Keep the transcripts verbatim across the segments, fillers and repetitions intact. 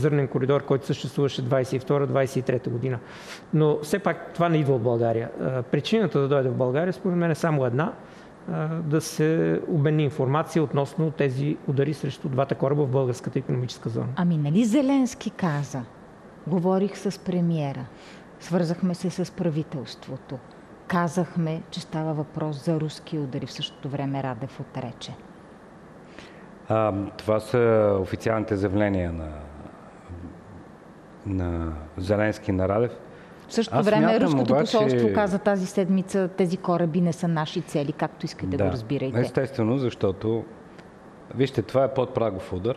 зърнен коридор, който съществуваше двадесет и втора - двадесет и трета година. Но все пак това не идва от България. Причината да дойде в България, според мен, е само една – да се обмени информация относно тези удари срещу двата кораба в българската икономическа зона. Ами нали Зеленски каза? Говорих с премиера, свързахме се с правителството. Казахме, че става въпрос за руски удари. В същото време Радев отрече. А, това са официалните заявления на, на Зеленски и на Радев. В същото време руското обаче... посолство каза тази седмица, тези кораби не са наши цели, както искате да го разбирайте. Естествено, защото вижте, това е подпрагов удар.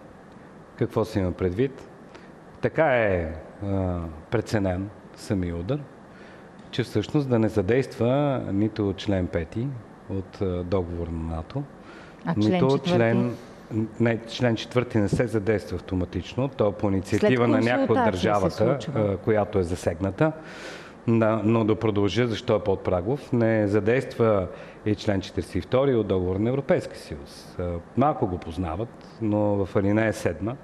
Какво се има предвид? Така е а, преценен самия удар, че всъщност да не задейства нито член пети от а, договор на НАТО, а нито член член... Не, член четвърти не се задейства автоматично. То е по инициатива на някаква от държавата, която е засегната. Но да продължа, защо е подпрагов. Не задейства и член четиридесет и втори от договор на Европейския съюз. Малко го познават, но в алинея седма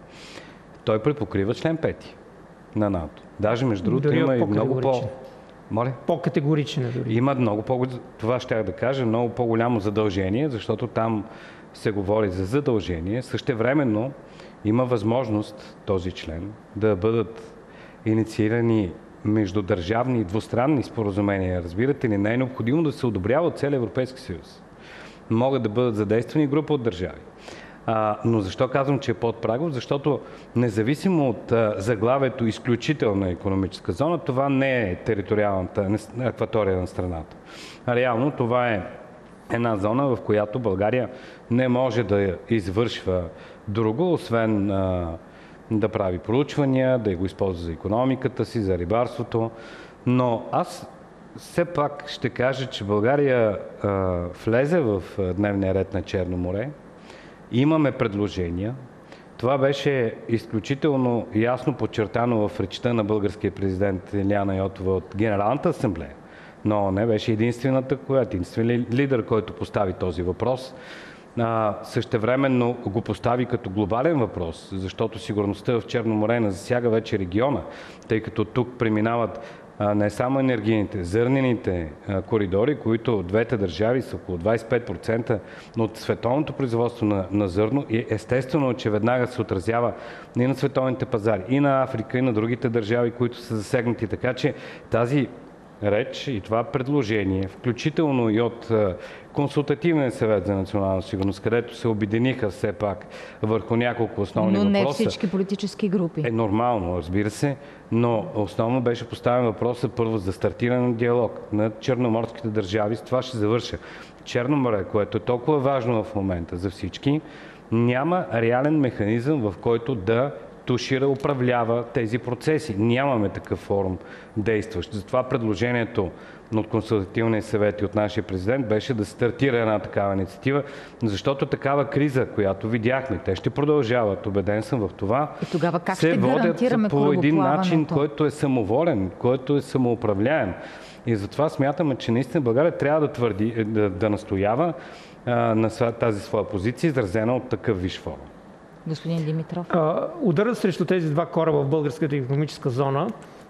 той препокрива член пети на НАТО. Даже между другото има и много по... Моля? По-категоричен е дори. Има много по... Това щях да кажа, много по-голямо задължение, защото там се говори за задължение. Същевременно има възможност този член да бъдат инициирани междудържавни и двустранни споразумения. Разбирате ли, не е необходимо да се одобрява от целия Европейски съюз. Могат да бъдат задействани група от държави. А, но защо казвам, че е подпрагов? Защото независимо от а, заглавието изключителна икономическа зона, това не е териториалната акватория на страната. А реално това е една зона, в която България не може да извършва друго, освен а, да прави проучвания, да го използва за икономиката си, за рибарството. Но аз все пак ще кажа, че България а, влезе в дневния ред на Черно море. Имаме предложения. Това беше изключително ясно подчертано в речта на българския президент Илияна Йотова от Генералната асамблея. Но не беше единствената, която единственият лидер, който постави този въпрос. А, същевременно го постави като глобален въпрос, защото сигурността в Черно море не засяга вече региона, тъй като тук преминават а, не само енергийните, зърнените а, коридори, които двете държави са около двадесет и пет процента от световното производство на, на зърно и естествено, че веднага се отразява и на световните пазари, и на Африка, и на другите държави, които са засегнати. Така че тази реч и това предложение, включително и от Консултативния съвет за национална сигурност, където се обединиха все пак върху няколко основни въпроса. Но не всички политически групи. Е нормално, разбира се, но основно беше поставен въпроса първо за стартиране на диалог на черноморските държави. С това ще завърша. Черно море, което е толкова важно в момента за всички, няма реален механизъм, в който да тушира, управлява тези процеси. Нямаме такъв форум действащ. Затова предложението от Консултативния съвет и от нашия президент беше да стартира една такава инициатива, защото такава криза, която видяхме, те ще продължават, убеден съм в това, и тогава как се ще водят по един начин, който е самоволен, който е самоуправляем. И затова смятаме, че наистина България трябва да твърди, да, да настоява а, на тази своя позиция, изразена от такъв висш форум. Господин Димитров. Ударът срещу тези два кораба в българската икономическа зона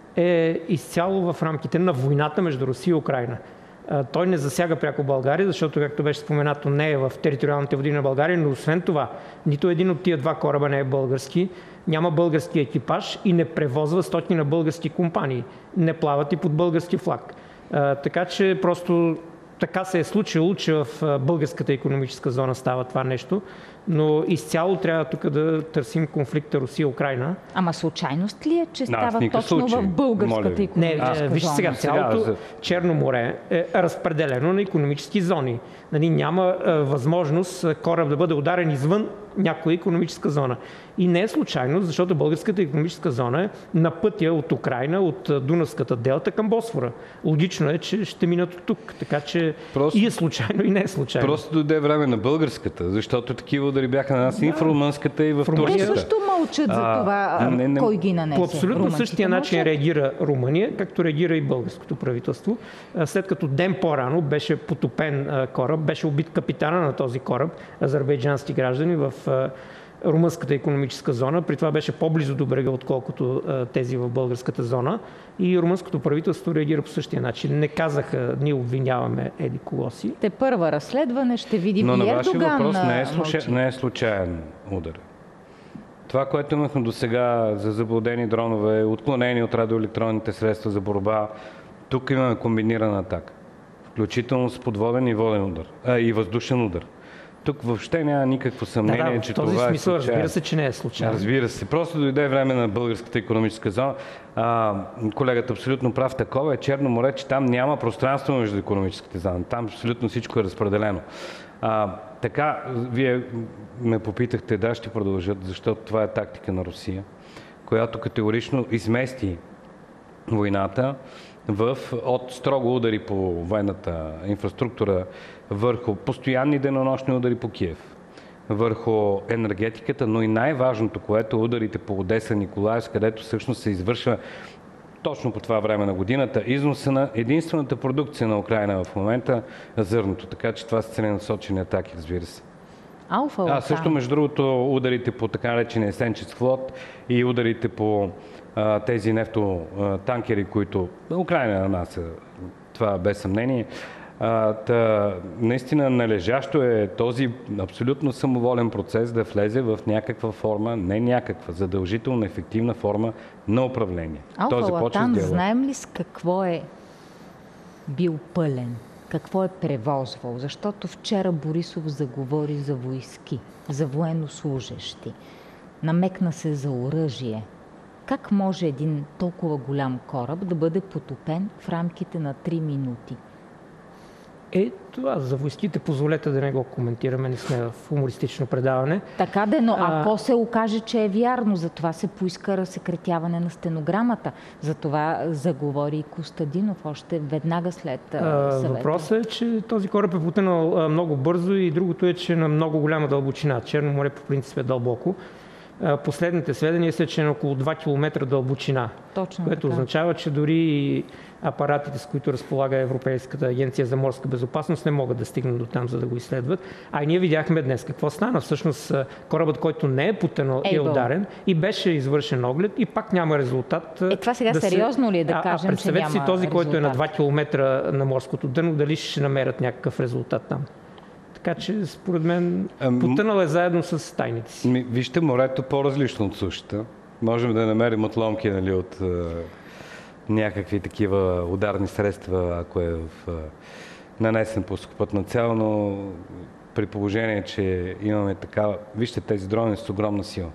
е изцяло в рамките на войната между Русия и Украйна. Той не засяга пряко България, защото, както беше споменато, не е в териториалните води на България, но освен това, нито един от тия два кораба не е български, няма български екипаж и не превозва стоки на български компании. Не плават и под български флаг. Така че просто така се е случило, че в българската икономическа зона става това нещо, но изцяло трябва тук да търсим конфликта Русия-Украйна. Ама случайност ли е, че става в точно случай. в българската икономическа зона? Не, виж сега, цялото сега, за... Черно море е разпределено на икономически зони. Нали, няма е, възможност кораб да бъде ударен извън някоя икономическа зона. И не е случайно, защото българската икономическа зона е на пътя от Украйна, от Дунавската делта към Босфора. Логично е, че ще минат от тук. Така че просто, и е случайно, и не е случайно. Просто дойде време на българската, защото такива удари бяха на нас да. И в румънската, и в турската. Те също мълчат за това, а, не, не, кой ги нанесе. По абсолютно същия начин мълчат. Реагира Румъния, както реагира и българското правителство. След като ден по-рано беше потопен кораб, беше убит капитана на този кораб, азербайджански граждани в румънската икономическа зона. При това беше по-близо до брега, отколкото тези в българската зона. И румънското правителство реагира по същия начин. Не казаха, ние обвиняваме еди кого си. Те първа разследване ще видим. Но и на вашия Ердоган въпрос не е, случай, мълчи. не е случайен удар. Това, което имахме до сега за заблудени дронове, отклонени от радиоелектронните средства за борба, тук имаме комбинирана атака. Включително с подводен и воден удар. А, и въздушен удар. Тук въобще няма никакво съмнение, да, да, че в този това смисъл, е случайно. разбира се, че не е случайно. Разбира се. Просто дойде време на българската икономическа зона. А, колегата абсолютно прав, такова е Черно море, че там няма пространство между икономическите зони. Там абсолютно всичко е разпределено. А, така, вие ме попитахте, да, ще продължат, защото това е тактика на Русия, която категорично измести войната в, от строго удари по военната инфраструктура върху постоянни денонощни удари по Киев, върху енергетиката, но и най-важното, което е ударите по Одеса, Николаевск, където всъщност се извършва точно по това време на годината износа на единствената продукция на Украйна в момента – зърното. Така че това са целенасочени атаки, разбира се. Алфа А, също, между другото, ударите по така наречения Сенчес флот и ударите по а, тези нефтотанкери, които Украйна нанася, това без съмнение. А, та, наистина належащо е този абсолютно самоволен процес да влезе в някаква форма, не някаква, задължително ефективна форма на управление. Алфа Латан, знаем ли с какво е бил пълен? Какво е превозвал? Защото вчера Борисов заговори за войски, за военнослужещи. Намекна се за оръжие. Как може един толкова голям кораб да бъде потопен в рамките на три минути? Е, това за войските позволете да не го коментираме, не сме в хумористично предаване. Така де, но ако се окаже, че е вярно, за това се поиска разсекретяване на стенограмата. За това заговори и Костадинов още веднага след съвета. Въпросът е, че този кораб е потънал много бързо и другото е, че на много голяма дълбочина. Черно море по принцип е дълбоко. Последните сведения са, че е на около два километра дълбочина. Точно което така. Означава, че дори апаратите, с които разполага Европейската агенция за морска безопасност, не могат да стигнат до там, за да го изследват. А и ние видяхме днес какво стана. Всъщност корабът, който не е потънал, е ударен и беше извършен оглед и пак няма резултат. Е, това сега да сериозно се... ли е да а, кажем, а представете че няма си този, резултат? който е на два километра на морското дъно, дали ще намерят някакъв резултат там. Така че, според мен, потънал е заедно с тайните си. Ми, вижте, морето по-различно от сушата. Можем да намерим отломки, нали, от е, някакви такива ударни средства, ако е в, е, нанесен по сухопътна цел, но при положение, че имаме така... Вижте, тези дрони с огромна сила.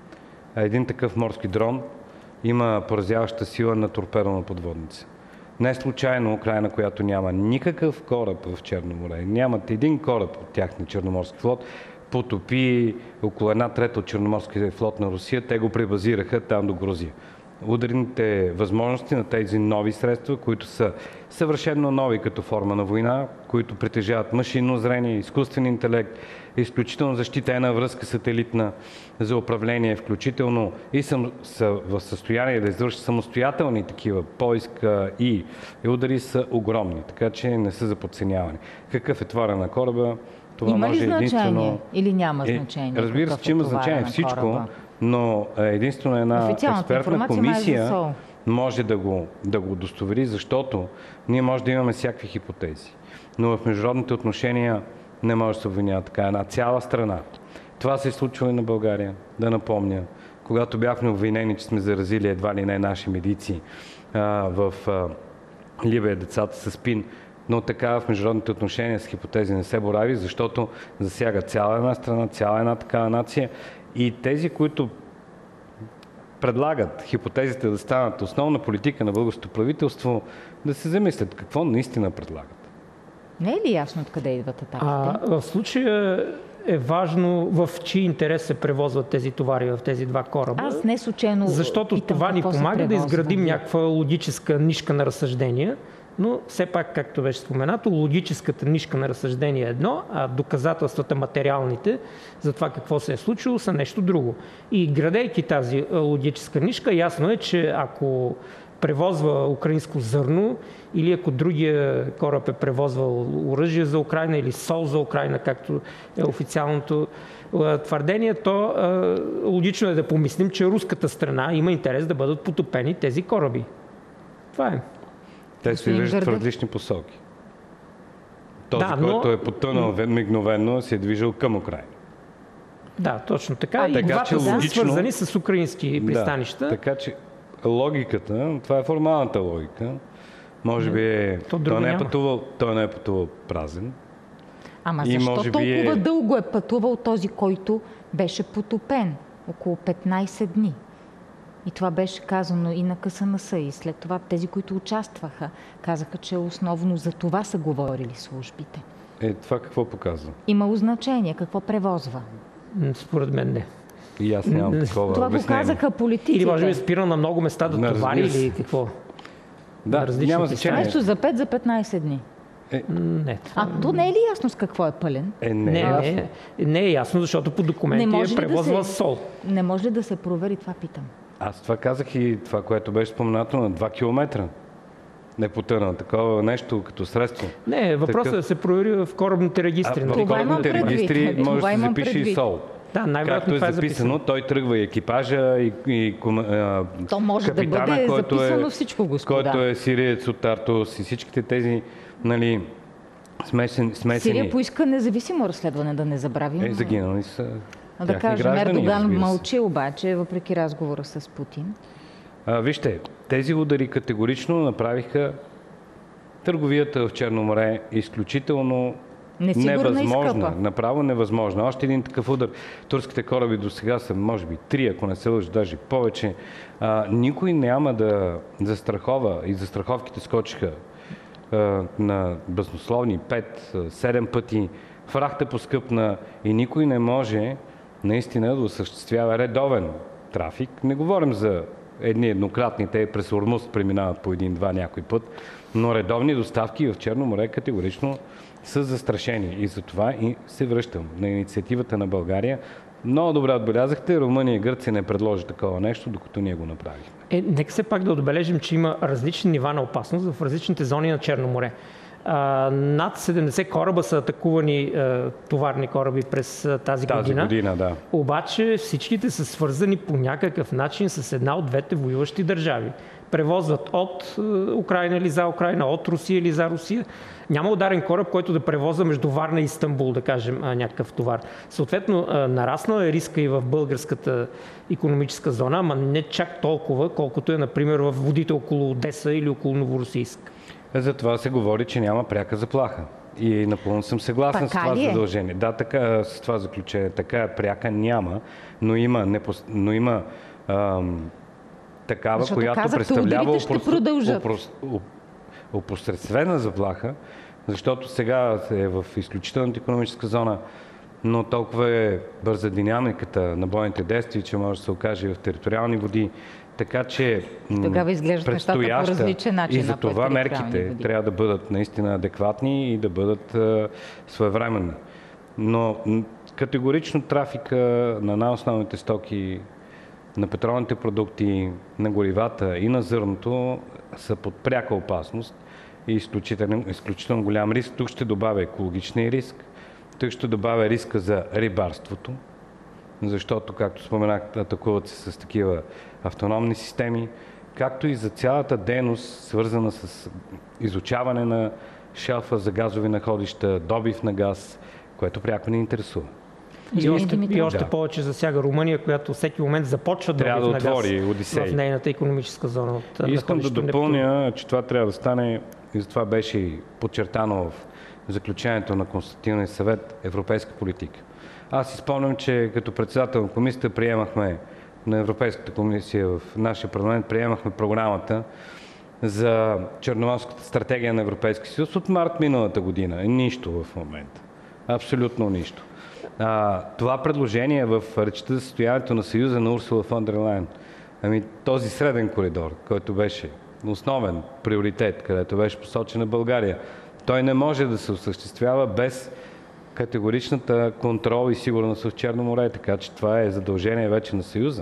А един такъв морски дрон има поразяваща сила на торпедо на подводница. Не случайно Украйна, която няма никакъв кораб в Черно море, нямат един кораб от тях на Черноморски флот, потопи около една трета от Черноморския флот на Русия, те го пребазираха там до Грузия. Ударните възможности на тези нови средства, които са съвършено нови като форма на война, които притежават машинно зрение, изкуствен интелект, изключително защитена връзка сателитна за управление, включително и съм, са в състояние да извършат самостоятелни такива поиска и, и удари са огромни, така че не са за подценяване. Какъв е товара на кораба? Това има може ли значение единствено... или няма значение? Е, разбира се, че има значение всичко, но единствено една експертна комисия може да го, да го удостовери, защото ние може да имаме всякакви хипотези. Но в международните отношения не може да се обвинява така една цяла страна. Това се е случило и на България, да напомня. Когато бяхме обвинени, че сме заразили едва ли не наши медици а, в а, Либия децата с спин, но така в международните отношения с хипотези не се борави, защото засяга цяла една страна, цяла една такава нация и тези, които предлагат хипотезите да станат основна политика на българското правителство, да се замислят какво наистина предлагат. Не е ли ясно откъде идват атаките? А, в случая е важно в чий интерес се превозват тези товари в тези два кораба. Аз не случайно Защото питам, това ни помага да изградим вие. някаква логическа нишка на разсъждения, но все пак, както беше споменато, логическата нишка на разсъждение е едно, а доказателствата материалните за това какво се е случило са нещо друго. И градейки тази логическа нишка, ясно е, че ако превозва украинско зърно или ако другия кораб е превозвал оръжие за Украйна или сол за Украйна, както е официалното твърдение, то логично е да помислим, че руската страна има интерес да бъдат потопени тези кораби. Това е. Те се движат в различни посоки. Този, да, но... който е потънал мигновено, се е движил към Украйна. Да, точно така. А, и така, двата са логично... свързани с украински пристанища. Да, така че логиката, това е формалната логика, може би е... То той, не е пътувал, той не е пътувал празен. Ама и защо може толкова би е... дълго е пътувал този, който беше потопен? Около петнайсет дни. И това беше казано и на КСНС, и след това тези, които участваха, казаха, че основно за това са говорили службите. Е, това какво показва? Имало значение, какво превозва? Според мен не. И аз нямам такова това го казаха политиците. Или може би спира на много места да на товари или какво? Да, няма значение. Нещо за пет, за петнайсет дни. Е, не. А то не е ли ясно с какво е пълен? Е, не, не, е ясно. не, не е ясно, защото по документи е превозвал да се, сол. Не може ли да се провери, това питам. Аз това казах и това, което беше споменато на два километра. Не потъна. Такова нещо като средство. Не, въпросът Такъв... е да се провери в корабните регистри. А, в корабните регистри може да се запише и сол. Да, както е записано, записано, той тръгва и екипажа, и, и а, то може капитана, да бъде който записано е, всичко, господа. който е сириец от Тартус и всичките тези, нали, смесени. смесени. Сирия поиска независимо разследване, да не забравим. Е, загинали са. Да кажем, Ердоган мълчи обаче, въпреки разговора с Путин. А, вижте, тези удари категорично направиха търговията в Черно море изключително невъзможна. Направо невъзможно. Още един такъв удар. Турските кораби до сега са, може би, три, ако не се лъжа, даже повече. А, никой няма да застрахова и застраховките скочиха а, на баснословни пет седем пъти. Фрахта поскъпна и никой не може наистина да осъществява редовен трафик. Не говорим за едни еднократни, те през Ормуз преминават по един-два някой път, но редовни доставки в Черно море категорично са застрашени. И затова и се връщам на инициативата на България. Много добре отбелязахте, Румъния и Гърция не предложи такова нещо, докато ние го направихме. Е, нека се пак да отбележим, че има различни нива на опасност в различните зони на Черно море. А, над седемдесет кораба са атакувани, а, товарни кораби през а, тази, тази година. година. Да. Обаче всичките са свързани по някакъв начин с една от двете воюващи държави. Превозват от Украйна или за Украйна, от Русия или за Русия. Няма ударен кораб, който да превозва между Варна и Истанбул, да кажем, някакъв товар. Съответно, нараснал е риска и в българската икономическа зона, ама не чак толкова, колкото е, например, в водите около Одеса или около Новоросийск. За това се говори, че няма пряка заплаха. И напълно съм съгласен така с това задължение. Да, така, с това заключение. Така пряка няма, но има, непос... но има ам, такава, защото която казахте, представлява опро... опосредствена заплаха, защото сега е в изключителната икономическа зона, но толкова е бърза динамиката на бойните действия, че може да се окаже и в териториални води. Така че тогава изглеждат нещата по различен начин. И за това мерките води. Трябва да бъдат наистина адекватни и да бъдат а, своевременни. Но категорично трафика на най-основните стоки, на петролните продукти, на горивата и на зърното са под пряка опасност и изключително, изключително голям риск. Тук ще добавя екологичния риск, тук ще добавя риска за рибарството, защото, както споменах, атакуват се с такива автономни системи, както и за цялата дейност, свързана с изучаване на шелфа за газови находища, добив на газ, което пряко ни интересува. И още, и още да. повече засяга Румъния, която всеки момент започва добив трябва да на отвори газ Одисей. В нейната икономическа зона. От и искам да допълня, Нептун. Че това трябва да стане, и затова беше и подчертано в заключението на Консултативния съвет Европейска политика. Аз си спомням, че като председател на комисията приемахме на Европейската комисия в нашия парламент, приемахме програмата за Черноморската стратегия на Европейския съюз от март миналата година. Нищо в момента. Абсолютно нищо. А, това предложение в речта за състоянието на Съюза на Урсула фон дер Лайен, ами този среден коридор, който беше основен приоритет, където беше посочена България, той не може да се осъществява без категоричната контрол и сигурност в Черно море, така че това е задължение вече на Съюза.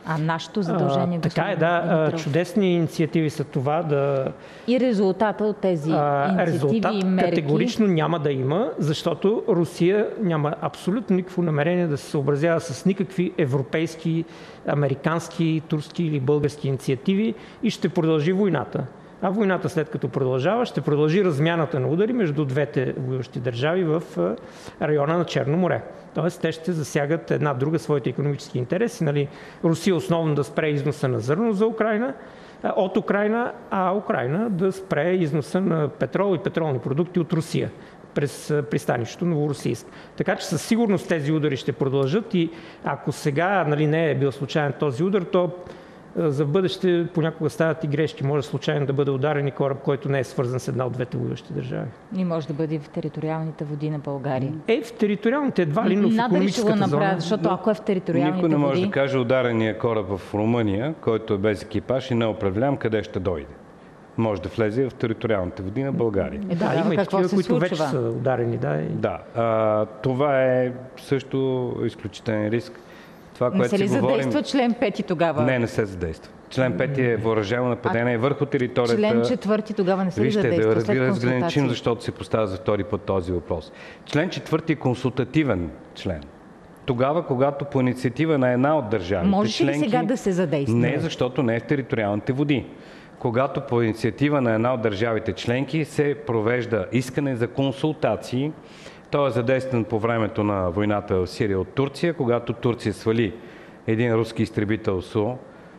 А нашето задължение... А, така е, да. Димитров. Чудесни инициативи са това да... И резултата от тези а, инициативи резултат и мерки... категорично няма да има, защото Русия няма абсолютно никакво намерение да се съобразява с никакви европейски, американски, турски или български инициативи и ще продължи войната. А войната, след като продължава, ще продължи размяната на удари между двете воюващи държави в района на Черно море. Тоест, те ще засягат една друга своите икономически интереси. Нали, Русия основно да спре износа на зърно за Украйна, от Украйна, а Украйна да спре износа на петрол и петролни продукти от Русия през пристанището Новоросийск. Така че със сигурност тези удари ще продължат и ако сега, нали, не е бил случайен този удар, то за бъдеще понякога стават и грешки. Може случайно да бъде ударен и кораб, който не е свързан с една от двете воюващи държави. И може да бъде в териториалните води на България. Е, в териториалните едва ли, но в икономическата зона. Защото ако е в териториалните Никой не може води... да каже ударения кораб в Румъния, който е без екипаж и не управлявам, къде ще дойде. Може да влезе в териториалните води на България. Е, да, да, има и такива, които случва? Вече са ударени. Да, и... да а, това е също изключителен риск. Това, не се ли задейства говорим... член пети тогава? Не, не се задейства. Член пети е въоръжено нападение а, върху територията. Член четвърти тогава не се ли задейства? Вижте, да разграничим, защото се поставя за втори път този въпрос. Член четвърти е консултативен член. Тогава, когато по инициатива на една от държавите може членки... ли сега да се задейства? Не, защото не е в териториалните води. Когато по инициатива на една от държавите членки се провежда искане за консултации. Той е задействан по времето на войната в Сирия от Турция, когато Турция свали един руски изтребител Су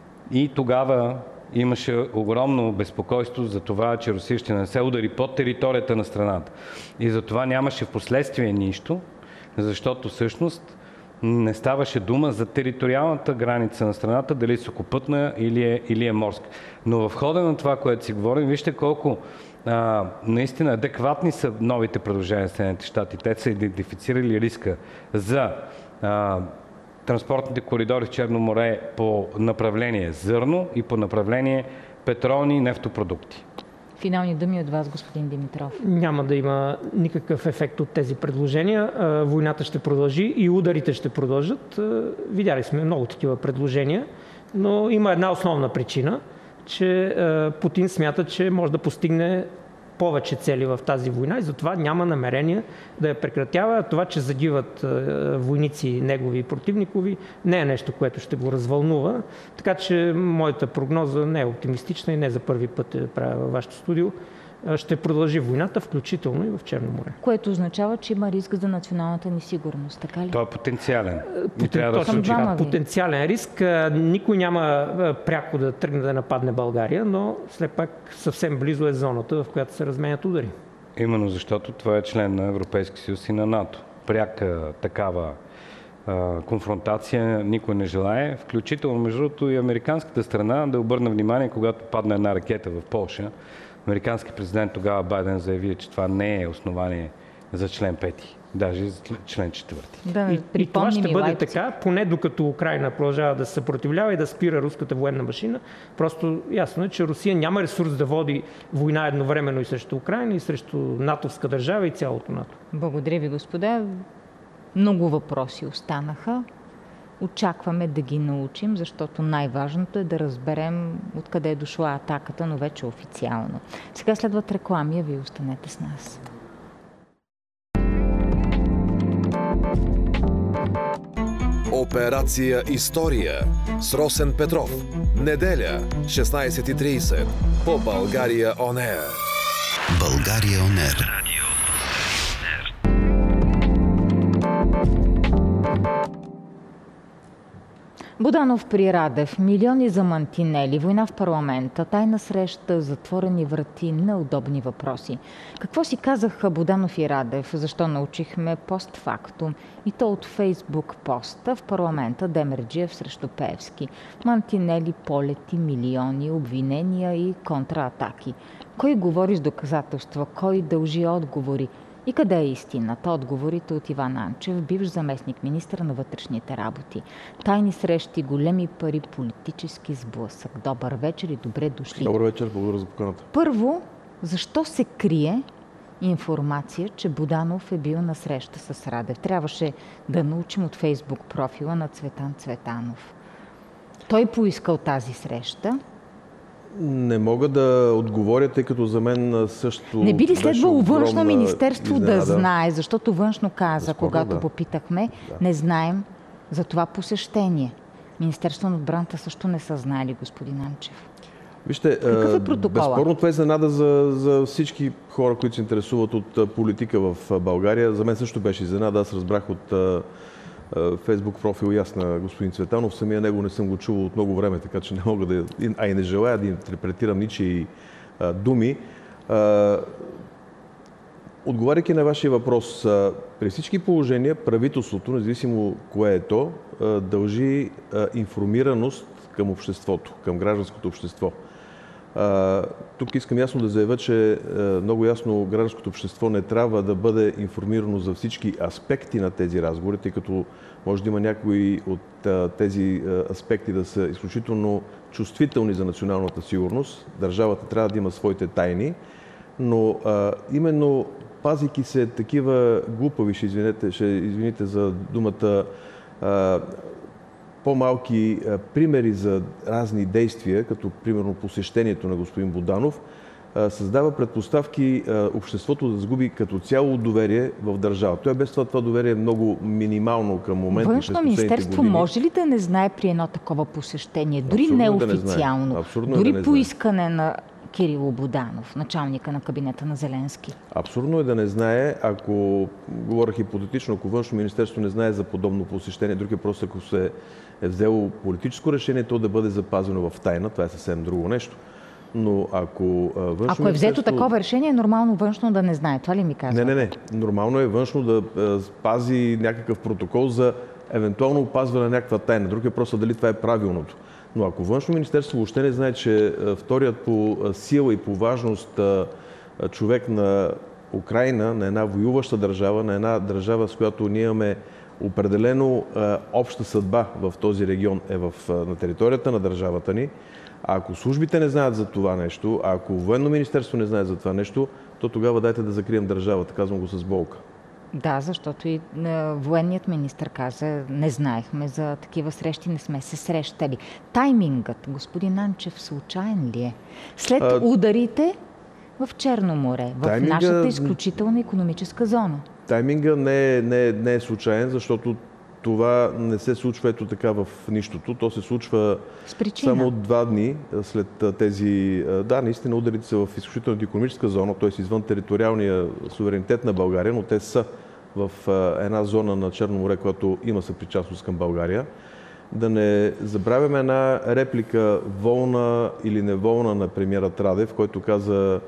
и тогава имаше огромно безпокойство за това, че Русия ще нанесе удари под територията на страната. И за това нямаше в последствие нищо, защото всъщност не ставаше дума за териториалната граница на страната, дали е сухопътна или е, или е морска. Но в хода на това, което си говорим, вижте колко а, наистина адекватни са новите предложения на Съединените щати. Те са идентифицирали риска за а, транспортните коридори в Черно море по направление зърно и по направление петролни и нефтопродукти. Финални думи от вас, господин Димитров. Няма да има никакъв ефект от тези предложения. Войната ще продължи и ударите ще продължат. Видяли сме много такива предложения, но има една основна причина, че Путин смята, че може да постигне повече цели в тази война и затова няма намерение да я прекратява. Това, че загиват войници негови и противникови, не е нещо, което ще го развълнува. Така че моята прогноза не е оптимистична и не за първи път я правя във вашето студио. Ще продължи войната, включително и в Черно море. Което означава, че има риск за националната ни сигурност, така ли? Той е потенциален. Потен... Да Точно така, потенциален риск. Никой няма пряко да тръгне да нападне България, но след пак съвсем близо е зоната, в която се разменят удари. Именно защото това е член на Европейския съюз и на НАТО. Пряка такава а, конфронтация никой не желае. Включително, между другото, и американската страна да обърна внимание, когато падна една ракета в Полша. Американски президент тогава Байден заяви, че това не е основание за член пети, даже за член четвърти. Да, и, и това ще бъде Лайпциг. Така, поне докато Украйна продължава да се съпротивлява и да спира руската военна машина. Просто ясно е, че Русия няма ресурс да води война едновременно и срещу Украйна, и срещу натовска държава и цялото НАТО. Благодаря ви, господа. Много въпроси останаха. Очакваме да ги научим, защото най-важното е да разберем откъде е дошла атаката, но вече официално. Сега следват реклами, а вие останете с нас. Операция История с Росен Петров. Неделя, шестнайсет и трийсет по България Он Ер. България Он Ер. Буданов при Радев, милиони за мантинели, война в парламента, тайна среща, затворени врати, неудобни въпроси. Какво си казаха Буданов и Радев? Защо научихме постфактум? И то от Фейсбук поста в парламента Демерджиев срещу Пеевски. Мантинели, полети, милиони, обвинения и контраатаки. Кой говори с доказателства? Кой дължи отговори? И къде е истината? Отговорите от Иван Анчев, бивш заместник министър на вътрешните работи. Тайни срещи, големи пари, политически сблъсък. Добър вечер и добре дошли. Добър вечер, благодаря за поканата. Първо, защо се крие информация, че Буданов е бил на среща с Радев? Трябваше да научим от Фейсбук профила на Цветан Цветанов. Той поискал тази среща. Не мога да отговоря, тъй като за мен също. Не би ли следвало Външно министерство изненада. да знае, защото Външно каза, Безспорно, когато да. попитахме, Да. не знаем за това посещение. Министерство на отбраната също не са знаели, господин Анчев. Вижте, Какъв е протокола? безспорно това е изненада за, за всички хора, които се интересуват от политика в България. За мен също беше изненада. Аз разбрах от Фейсбук профил и аз на господин Цветанов. Самия него не съм го чувал от много време, така че не мога да, а и не желая да интерпретирам ничии а, думи. А, отговаряйки на вашия въпрос, а, при всички положения правителството, независимо кое е то, а, дължи а, информираност към обществото, към гражданското общество. А, тук искам ясно да заявя, че а, много ясно гражданското общество не трябва да бъде информирано за всички аспекти на тези разговори, тъй като може да има някои от а, тези а, аспекти да са изключително чувствителни за националната сигурност. Държавата трябва да има своите тайни, но а, именно пазейки се такива глупави, ще извините, ще извините за думата, а, по-малки а, примери за разни действия, като примерно посещението на господин Буданов, а, създава предпоставки а, обществото да загуби като цяло доверие в държавата. Той без това, това доверие е много минимално към момента. Външно министерство може ли да не знае при едно такова посещение, дори неофициално, да не дори да не по искане на Кирило Буданов, началника на кабинета на Зеленски? Абсурдно е да не знае, ако говоря хипотетично, ако Външно министерство не знае за подобно посещение, друг е просто ако се е взело политическо решение, то да бъде запазено в тайна, това е съвсем друго нещо. Но ако Външно Ако е взето министерство... такова решение, е нормално Външно да не знае. Това ли ми казва? Не, не, не. Нормално е Външно да пази някакъв протокол за евентуално опазване на някаква тайна. Друг е просто дали това е правилното. Но ако Външно министерство въобще не знае, че вторият по сила и по важност човек на Украйна, на една воюваща държава, на една държава, с която ние имаме определено обща съдба в този регион, е в, на територията на държавата ни, а ако службите не знаят за това нещо, а ако Военно министерство не знае за това нещо, то тогава дайте да закрием държавата, казвам го с болка. Да, защото и военният министър каза, не знаехме за такива срещи, не сме се срещали. Таймингът, господин Анчев, случайен ли е? След а... ударите в Черно море, в Тайминга... нашата изключителна икономическа зона. Тайминга не е, не, е, не е случайен, защото това не се случва ето така в нищото. То се случва само два дни след тези... Да, наистина ударите са в изключителната икономическа зона, т.е. извън териториалния суверенитет на България, но те са в една зона на Черно море, която има съпричастност към България. Да не забравяме една реплика волна или неволна на премиера Радев, който каза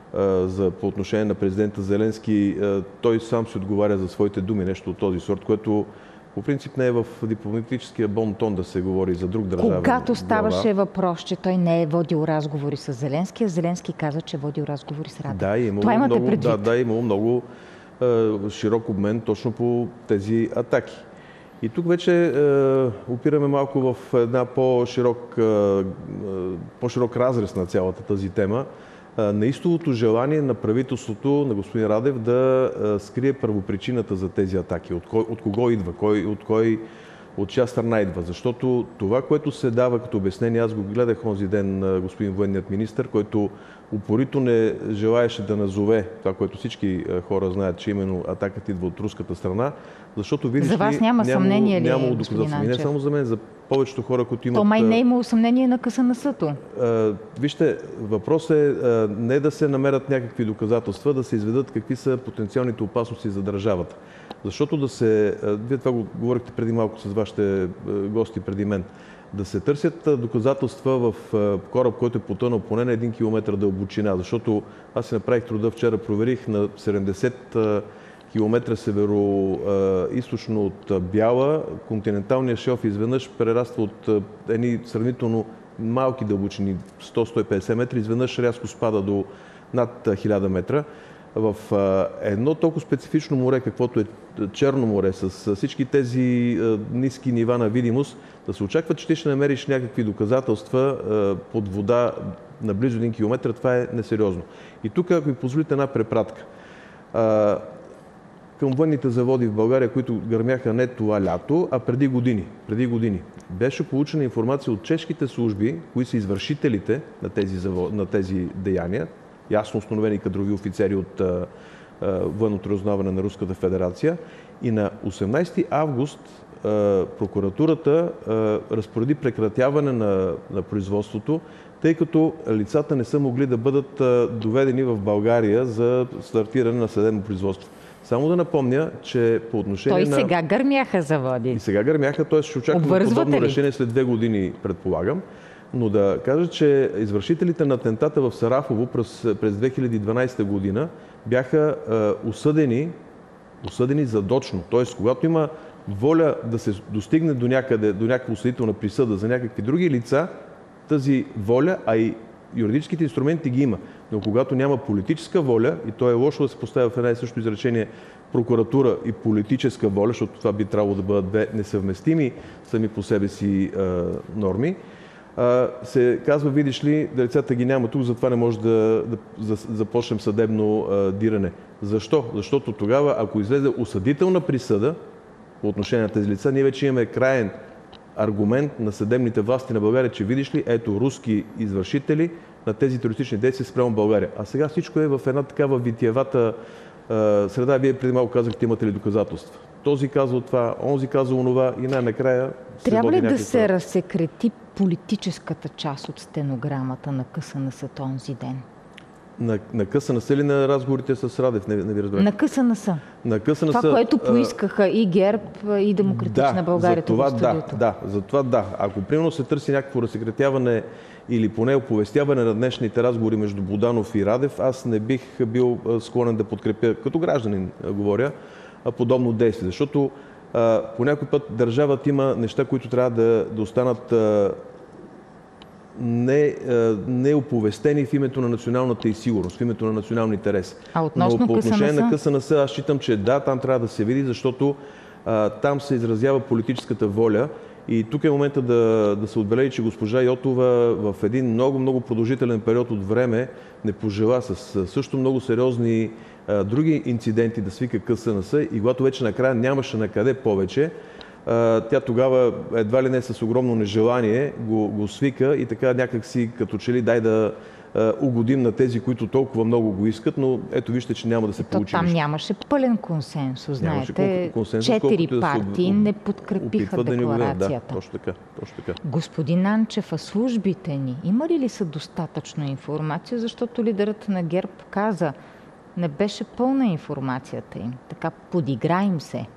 за, по отношение на президента Зеленски, той сам се отговаря за своите думи, нещо от този сорт, което по принцип не е в дипломатическия бон тон да се говори за друг държавен. Когато ставаше въпрос, че той не е водил разговори с Зеленски, а Зеленски каза, че е водил разговори с Радев. Да, имало това имате много, предвид. Да, да, имало много е, широк обмен точно по тези атаки. И тук вече е, опираме малко в една по-широк, е, по-широк разрез на цялата тази тема. Неистовото желание на правителството на господин Радев да скрие първопричината за тези атаки. От, кой, от кого идва, кой, от кой, от чия страна идва. Защото това, което се дава като обяснение, аз го гледах онзи ден господин военният министър, който упорито не желаеше да назове това, което всички хора знаят, че именно атаката идва от руската страна, защото видиш за вас няма съмнение ли, нямало господин Не само за мен, за повечето хора, които имат... То май не е имало съмнение на Ка Ес Ен Ес-то. Вижте, въпросът е а, не да се намерят някакви доказателства, да се изведат какви са потенциалните опасности за държавата. Защото да се... А, вие това го говорихте преди малко с вашите а, гости преди мен. Да се търсят доказателства в а, кораб, който е потънал поне на един километър дълбочина. Защото аз си направих труда вчера, проверих на седемдесет километра северо-източно от Бяла, континенталният шелф изведнъж прераства от едни сравнително малки дълбочини, сто до сто и петдесет метра, изведнъж рязко спада до над хиляда метра. В едно толкова специфично море, каквото е Черно море, с всички тези ниски нива на видимост, да се очаква, че ти ще намериш някакви доказателства под вода на близо един километр, това е несериозно. И тук, ако ви позволите една препратка. към военните заводи в България, които гърмяха не това лято, а преди години. Преди години. Беше получена информация от чешките служби, кои са извършителите на тези, завод, на тези деяния, ясно установени кадрови офицери от а, а, военното разузнаване на Руската федерация. И на осемнадесети август а, прокуратурата а, разпореди прекратяване на, на производството, тъй като лицата не са могли да бъдат а, доведени в България за стартиране на съдебно производство. Само да напомня, че по отношение Той на... сега гърмяха заводи. И сега гърмяха, т.е. ще очакваме подобно решение след две години, предполагам. Но да кажа, че извършителите на атентата в Сарафово през, през две хиляди и дванадесета година бяха е, осъдени, осъдени задочно. Т.е. когато има воля да се достигне до някъде, до някаква осъдителна присъда за някакви други лица, тази воля, а и юридическите инструменти ги има. Но когато няма политическа воля, и то е лошо да се поставя в една и също изречение прокуратура и политическа воля, защото това би трябвало да бъдат две несъвместими сами по себе си е, норми, е, се казва, видиш ли, децата ги няма тук, затова не може да, да, да започнем съдебно е, диране. Защо? Защото тогава, ако излезе осъдителна присъда по отношение на тези лица, ние вече имаме краен аргумент на съдебните власти на България, че видиш ли, ето руски извършители на тези терористични действия спрямо България. А сега всичко е в една такава витиевата е, среда. Вие преди малко казахте, имате ли доказателства. Този казал това, онзи казал онова и най-накрая се Трябва води ли да някаква... се разсекрети политическата част от стенограмата на КСНС този ден? На, на КСНС или на разговорите с Радев? Не, не ви разбрах. На КСНС. На КСНС. Това, което поискаха и ГЕРБ, и Демократична да, България. За това, в да, да, за това да. Ако примерно се търси някакво разсекретяване или поне оповестяване на днешните разговори между Буданов и Радев, аз не бих бил склонен да подкрепя, като гражданин говоря, подобно действие. Защото а, по някой път държавата има неща, които трябва да, да останат а, не, не оповестени в името на националната и сигурност, в името на националния интерес. А относно Но по отношение КСНС? на КСНС, аз считам, че да, там трябва да се види, защото а, там се изразява политическата воля. И тук е момента да, да се отбележи, че госпожа Йотова в един много-много продължителен период от време не пожела с също много сериозни а, други инциденти да свика КСНС и когато вече накрая нямаше на къде повече, а, тя тогава едва ли не с огромно нежелание го, го свика и така някак си като че ли дай да а, угодим на тези, които толкова много го искат, но ето вижте, че няма да се То получи там нищо. нямаше пълен консенсус. Нямаше Знаете, консенсус, четири колкото да се партии об- не об- подкрепиха опитват да ни убедят. декларацията. Да, точно така, точно така. Господин Анчев, а службите ни имали ли са достатъчно информация? Защото лидерът на ГЕРБ каза, не беше пълна информацията им. Така подигра им се.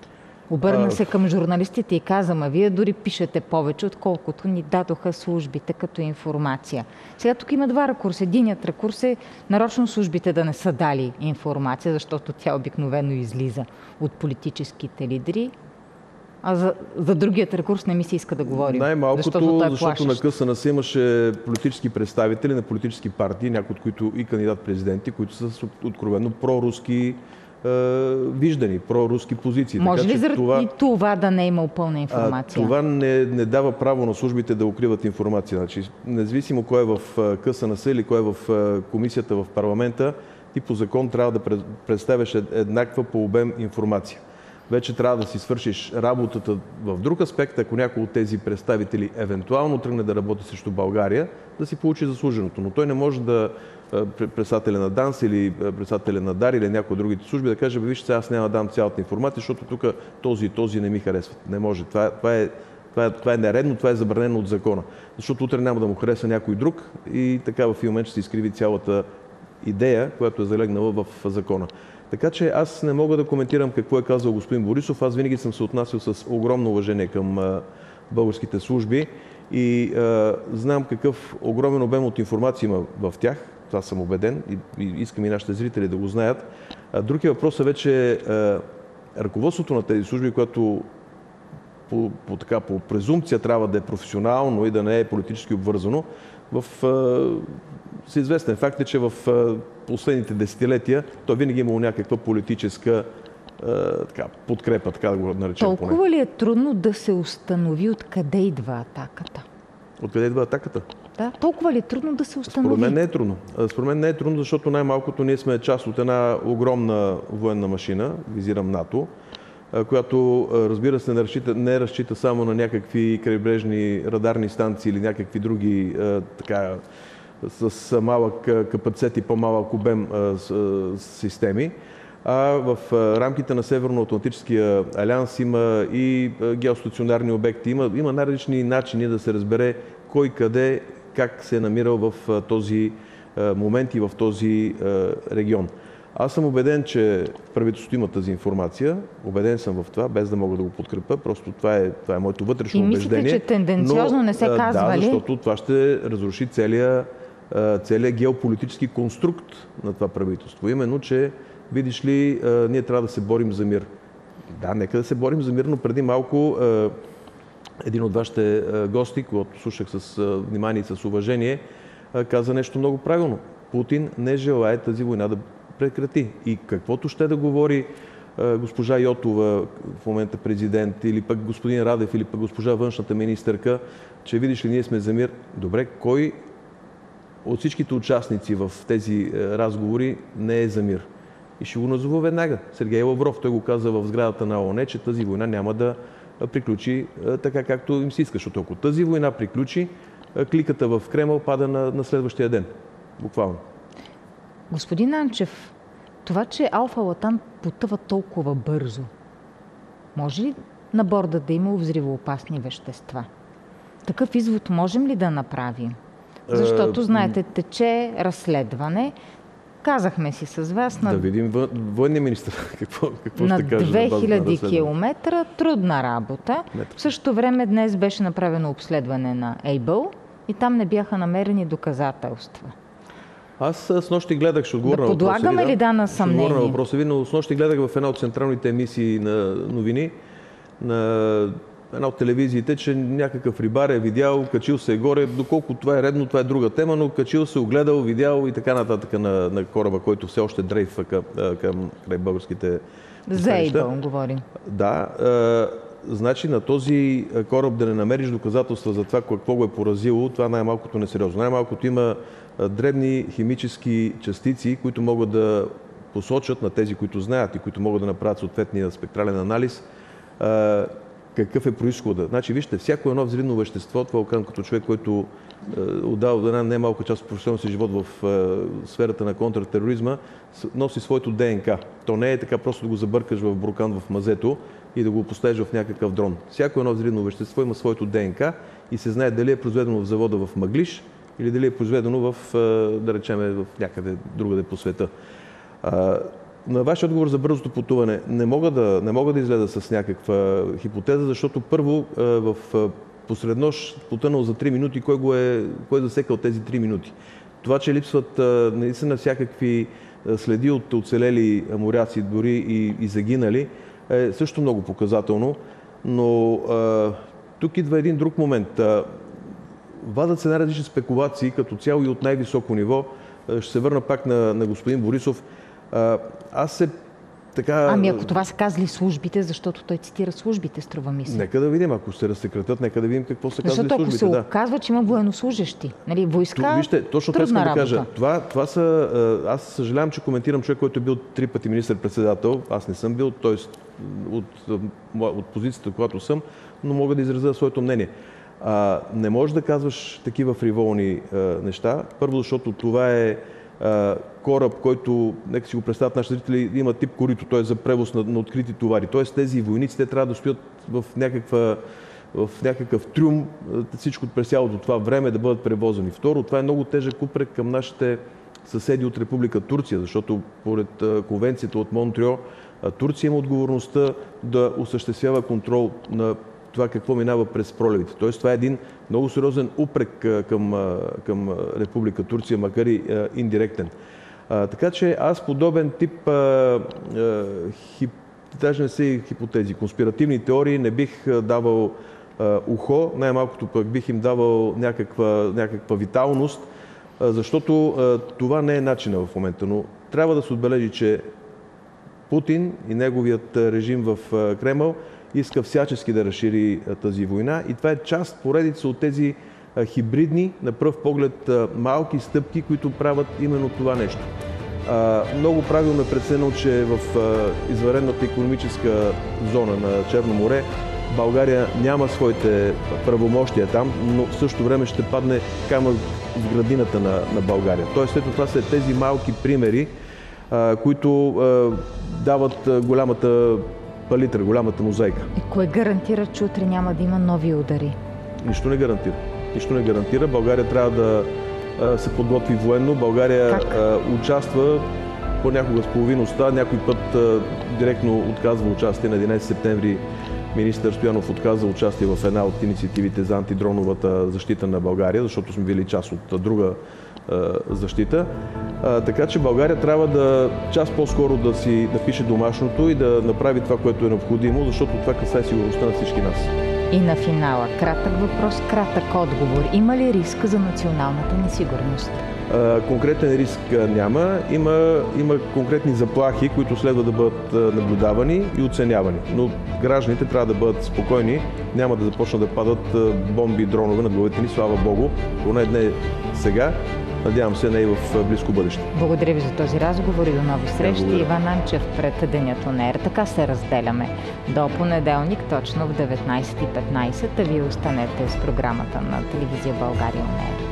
Обърна А... се към журналистите и каза, ма вие дори пишете повече, отколкото ни дадоха службите като информация. Сега тук има два ракурса. Единият ракурс е нарочно службите да не са дали информация, защото тя обикновено излиза от политическите лидери. А за, за другият рекурс не ми се иска да говорим. Най-малкото, защото, той е защото на плашещ. КСНС имаше политически представители на политически партии, някои от които и кандидат-президенти, които са с откровено проруски е, виждани, проруски позиции. Може така, ли заради това... това, това да не е имал пълна информация? А, това не, не дава право на службите да укриват информация. Значи, независимо кой е в КСНС или кой е в комисията в парламента, ти по закон трябва да представяш еднаква по обем информация. Вече трябва да си свършиш работата в друг аспект, ако някой от тези представители евентуално тръгне да работи срещу България, да си получи заслуженото. Но той не може да председателя на ДАНС или председателя на ДАР или някои от другите служби да каже, вижте, аз няма да дам цялата информация, защото тук този и този не ми харесват. Не може. Това, това, е, това, е, това е нередно, това е забранено от закона. Защото утре няма да му хареса някой друг и така в един момент ще се изкриви цялата идея, която е залегнала в закона. Така че аз не мога да коментирам какво е казал господин Борисов. Аз винаги съм се отнасял с огромно уважение към а, българските служби и а, знам какъв огромен обем от информация има в тях. Това съм убеден и, и искам и нашите зрители да го знаят. А, другия въпрос е вече а, ръководството на тези служби, което по, по, така, по презумпция трябва да е професионално и да не е политически обвързано. В всеизвестен факт е, че в последните десетилетия той винаги е имало някаква политическа а, така, подкрепа, така да го наречем. Толкова поне. ли е трудно да се установи откъде идва атаката? Откъде идва атаката? Да? Толкова ли е трудно да се установи? Според мен не е трудно. Според мен не е трудно, защото най-малкото ние сме част от една огромна военна машина, визирам НАТО, която, разбира се, не разчита, не разчита само на някакви крайбрежни радарни станции или някакви други така, с малък капацитет и по-малък обем системи. А в рамките на Северно-Атлантическия алианс има и геостационарни обекти, има, има най-различни начини да се разбере кой къде, как се е намирал в този момент и в този регион. Аз съм убеден, че правителството има тази информация, убеден съм в това, без да мога да го подкрепя, просто това е, това е моето вътрешно и мислите, убеждение. И мислите, че тенденциозно но, не се казва да, ли? защото това ще разруши целия, целия геополитически конструкт на това правителство. Именно, че видиш ли, ние трябва да се борим за мир. Да, нека да се борим за мир, но преди малко един от вашите гости, когато слушах с внимание и с уважение, каза нещо много правилно. Путин не желае тази война да прекрати. И каквото ще да говори госпожа Йотова, в момента президент, или пък господин Радев, или пък госпожа външната министърка, че видиш ли, ние сме за мир. Добре, кой от всичките участници в тези разговори не е за мир? И ще го назова веднага. Сергей Лавров, той го каза в сградата на ООН, че тази война няма да приключи така, както им се иска. Защото ако тази война приключи, кликата в Кремъл пада на, на следващия ден. Буквално. Господин Анчев, това, че Алфа Латан потъва толкова бързо, може ли на борда да има взривоопасни вещества? Такъв извод можем ли да направим? Защото, знаете, тече разследване. Казахме си с вас на... Да видим военния министър. Какво, какво на ще каже две хиляди на километра трудна работа. Метър. В същото време днес беше направено обследване на Ейбъл и там не бяха намерени доказателства. Аз с нощи гледах, ще отговоря да на въпроса ви. подлагаме ли да на съмнение? Ще отговоря на въпроса ви, но с нощи гледах в една от централните емисии на новини, на една от телевизиите, че някакъв рибар е видял, качил се е горе, доколко това е редно, това е друга тема, но качил се, огледал, видял и така нататък на, на кораба, който все още дрейфва към, към край българските За Ейбъл говорим. Да. Е, значи на този кораб да не намериш доказателства за това какво го е поразило, това най-малкото несериозно. Най-малкото има дребни химически частици, които могат да посочат на тези, които знаят и които могат да направят съответния спектрален анализ, е, какъв е произхода. Значи, вижте, всяко едно взривно вещество, това окръм като човек, който е, отдал една немалка част от професионалния си живот в е, сферата на контртероризма, носи своето ДНК. То не е така просто да го забъркаш в буркан в мазето и да го поставиш в някакъв дрон. Всяко едно взривно вещество има своето ДНК и се знае дали е произведено в завода в Мъглиж или дали е произведено в, е, да речем, в някъде другаде по света. На вашия отговор за бързото пътуване не мога да, не мога да излеза с някаква хипотеза, защото първо в посреднощ потънал за три минути, кой, го е, кой е засекал тези три минути. Това, че липсват наистина всякакви следи от оцелели моряци, дори и, и загинали, е също много показателно. Но а, тук идва един друг момент. Вадат се най-различни спекулации, като цяло и от най-високо ниво. Ще се върна пак на, на господин Борисов. Аз се така... Ами ако това са казали службите, защото той цитира службите, струва ми се. Нека да видим, ако се разсекретят, нека да видим какво са казали защото службите. Защото ако да. се оказва, че има военнослужещи, нали, войска, Ту, вижте, точно това искам да кажа. работа. Това, това са... Аз съжалявам, че коментирам човек, който е бил три пъти министър-председател. Аз не съм бил, т.е. От, от позицията, която съм, но мога да изразя своето мнение. А, не можеш да казваш такива фриволни а, неща. Първо, защото това е а, кораб, който, нека си го представят нашите зрители, има тип корито, т.е. за превоз на, на открити товари. Т.е. тези войници, те трябва да стоят в, някаква, в някакъв трюм всичко през цялото това време да бъдат превозени. Второ, това е много тежък упрек към нашите съседи от Република Турция, защото поред конвенцията от Монтрео, Турция има отговорността да осъществява контрол на това какво минава през проливите. Тоест това е един много сериозен упрек към, към Република Турция, макар и индиректен. А, така че аз подобен тип, а, а, хип, даже не са и хипотези, конспиративни теории не бих давал а, ухо, най-малкото пък бих им давал някаква, някаква виталност, а, защото а, това не е начина в момента. Но трябва да се отбележи, че Путин и неговият режим в Кремъл иска всячески да разшири тази война и това е част, поредица от тези хибридни, на пръв поглед малки стъпки, които правят именно това нещо. Много правилно е преценено, че в извънредната икономическа зона на Черно море България няма своите правомощия там, но в същото време ще падне камък в градината на, на България. Тоест, ето това са тези малки примери, а, които а, дават голямата палитра, голямата мозайка. И кое гарантира, че утре няма да има нови удари? Нищо не гарантира. Нищо не гарантира. България трябва да а, се подготви военно. България а, участва понякога с половиността, някой път а, директно отказва участие. На единайсети септември министър Стоянов отказа участие в една от инициативите за антидроновата защита на България, защото сме били част от друга а, защита. А, така че България трябва да час по-скоро да си напише домашното и да направи това, което е необходимо, защото това касае сигурността на всички нас. И на финала, кратък въпрос, кратък отговор. Има ли риск за националната несигурност? Конкретен риск няма. Има, има конкретни заплахи, които следва да бъдат наблюдавани и оценявани. Но гражданите трябва да бъдат спокойни. Няма да започнат да падат бомби и дронове над главите ни, слава Богу. Поне не сега. Надявам се, не и в близко бъдеще. Благодаря ви за този разговор и до нови срещи. Да, Иван Анчев пред Денят он ер. Така се разделяме. До понеделник, точно в деветнайсет и петнайсет, а вие останете с програмата на телевизия България он ер.